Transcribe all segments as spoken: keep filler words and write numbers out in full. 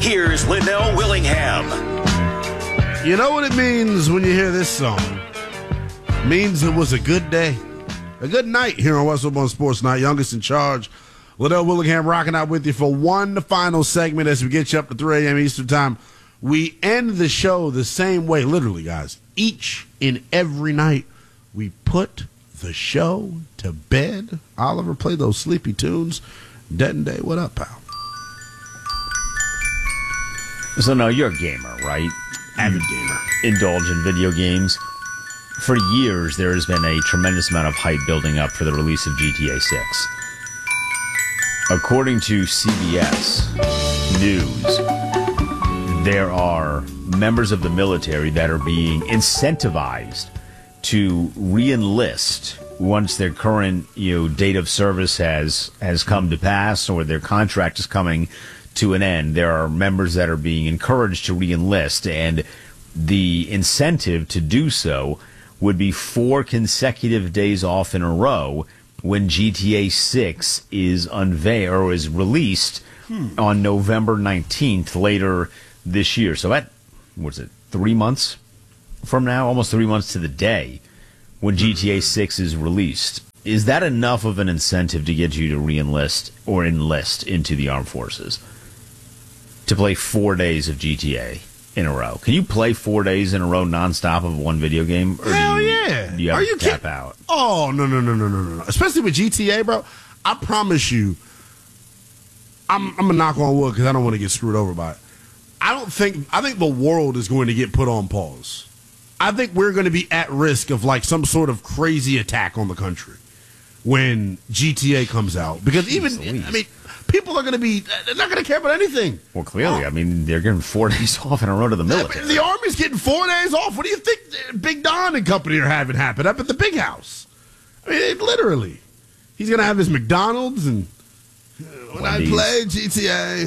Here's Linnell Willingham. You know what it means when you hear this song? It means it was a good day. A good night here on West One Sports Night. Youngest in charge. Linnell Willingham rocking out with you for one final segment as we get you up to three a.m. Eastern Time. We end the show the same way, literally, guys. Each and every night, we put the show to bed. Oliver, play those sleepy tunes. Denton Day, what up, pal? So, no, you're a gamer, right? Avid gamer. Indulge in video games. For years, there has been a tremendous amount of hype building up for the release of G T A six. According to C B S News, there are members of the military that are being incentivized to re-enlist once their current, you know, date of service has has come to pass or their contract is coming to an end. There are members that are being encouraged to re-enlist, and the incentive to do so would be four consecutive days off in a row when G T A six is unveiled or is released hmm. on November nineteenth later this year. So that, what's it, three months from now? Almost three months to the day when G T A six is released. Is that enough of an incentive to get you to re-enlist or enlist into the armed forces? To play four days of G T A in a row. Can you play four days in a row nonstop of one video game? Or Hell do you, yeah. Do you have Are you to tap kidding? out? Oh, no, no, no, no, no, no. Especially with G T A, bro. I promise you, I'm, I'm going to knock on wood because I don't want to get screwed over by it. I don't think, I think the world is going to get put on pause. I think we're going to be at risk of like some sort of crazy attack on the country when G T A comes out. Because Jeez even, Louise. I mean, people are going to be, they're not going to care about anything. Well, clearly. Oh. I mean, they're getting four days off in a row to the military. The Army's getting four days off. What do you think Big Don and company are having happen up at the big house? I mean, it, literally. He's going to have his McDonald's and uh, when Wendy's. I play G T A,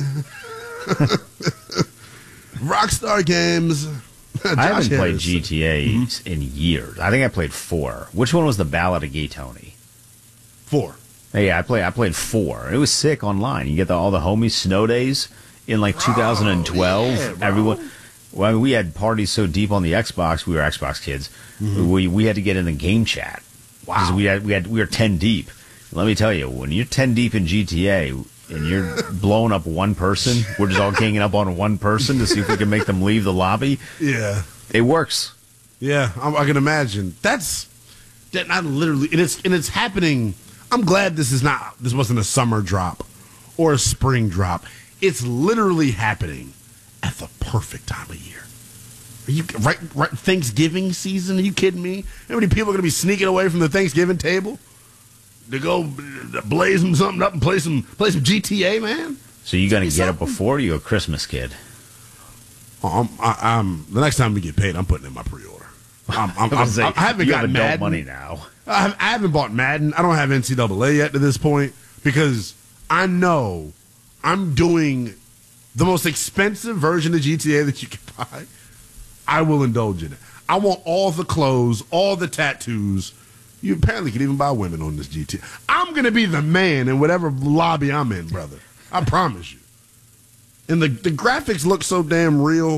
Rockstar games. I haven't played Harris. G T A mm-hmm. in years. I think I played four. Which one was the Ballad of Gay Tony? Four. Yeah, I played. I played four. It was sick online. You get the, all the homies snow days in like two thousand twelve. Yeah, bro. Everyone. Well, we had parties so deep on the Xbox. We were Xbox kids. Mm-hmm. We we had to get in the game chat. Wow. Because we had we had we were ten deep. Let me tell you, when you're ten deep in G T A and you're blowing up one person, we're just all ganging up on one person to see if we can make them leave the lobby. Yeah. It works. Yeah, I, I can imagine. That's that. Not literally, and it's and it's happening. I'm glad this is not. This wasn't a summer drop or a spring drop. It's literally happening at the perfect time of year. Are you right? Right, Thanksgiving season? Are you kidding me? How many people are going to be sneaking away from the Thanksgiving table to go blaze them something up and play some play some G T A, man? So you going to get something. up before you a Christmas kid? Oh, I'm, I, I'm the next time we get paid, I'm putting in my pre-order. I'm, I'm, I, I'm, say, I haven't you got have adult Madden. money now. I, have, I haven't bought Madden. I don't have N C double A yet to this point because I know I'm doing the most expensive version of G T A that you can buy. I will indulge in it. I want all the clothes, all the tattoos. You apparently can even buy women on this G T A. I'm going to be the man in whatever lobby I'm in, brother. I promise you. And the, the graphics look so damn real.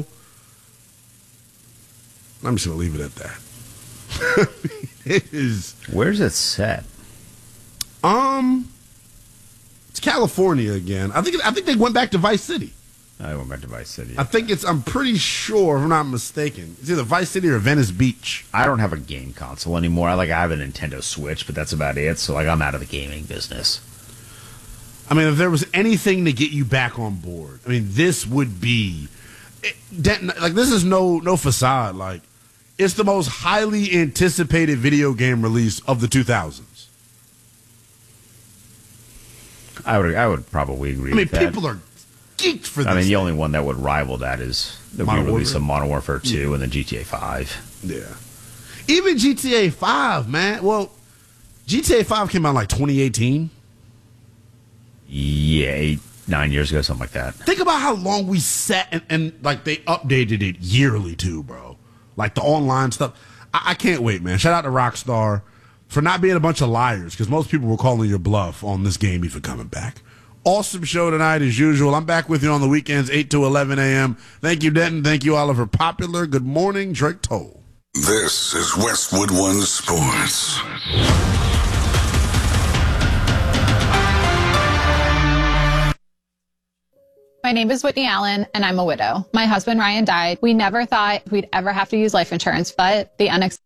I'm just going to leave it at that. It is. Where's it set? Um, it's California again. I think I think they went back to Vice City. I went back to Vice City. I think it's. I'm pretty sure, if I'm not mistaken, it's either Vice City or Venice Beach. I don't have a game console anymore. I like I have a Nintendo Switch, but that's about it. So like I'm out of the gaming business. I mean, if there was anything to get you back on board, I mean, this would be. It, like this is no no facade. Like it's the most highly anticipated video game release of the two thousands. I would I would probably agree. I mean, with that. people are geeked for this. I mean, the thing. only one that would rival that is the Modern release Warfare? of Modern Warfare two Yeah. and then G T A five. Yeah. Even G T A five, man. Well, G T A five came out in like twenty eighteen. Yeah, eight, nine years ago, something like that. Think about how long we sat and, and like they updated it yearly too, bro. Like the online stuff. I, I can't wait, man. Shout out to Rockstar for not being a bunch of liars because most people were calling your bluff on this game even coming back. Awesome show tonight as usual. I'm back with you on the weekends, eight to eleven a.m. Thank you, Denton. Thank you, Oliver Popular. Good morning, Drake Toll. This is Westwood One Sports. My name is Whitney Allen, and I'm a widow. My husband, Ryan, died. We never thought we'd ever have to use life insurance, but the unexpected